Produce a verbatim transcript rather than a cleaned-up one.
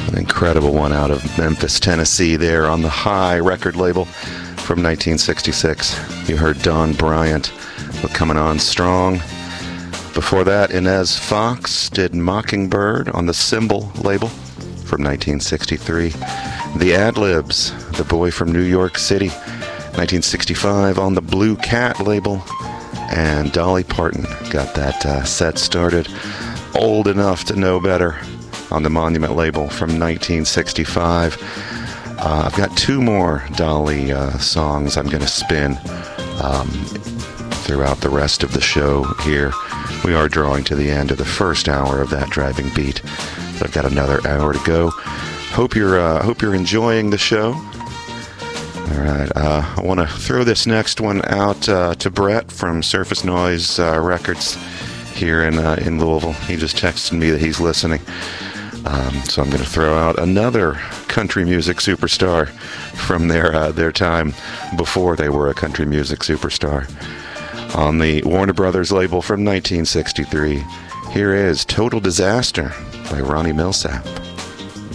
An incredible one out of Memphis, Tennessee there on the High record label from nineteen sixty-six. You heard Don Bryant with Coming On Strong. Before that, Inez Fox did Mockingbird on the Symbol label from nineteen sixty-three. The Ad-Libs, The Boy from New York City, nineteen sixty-five on the Blue Cat label. And Dolly Parton got that uh, set started, Old Enough to Know Better, on the Monument label from nineteen sixty-five. Uh, I've got two more Dolly uh, songs I'm going to spin um, throughout the rest of the show here. We are drawing to the end of the first hour of that driving beat, but I've got another hour to go. Hope you're uh, hope you're enjoying the show. All right, uh, I want to throw this next one out uh, to Brett from Surface Noise uh, Records here in uh, in Louisville. He just texted me that he's listening. Um, so I'm going to throw out another country music superstar from their uh, their time before they were a country music superstar. On the Warner Brothers label from nineteen sixty-three, here is Total Disaster by Ronnie Milsap.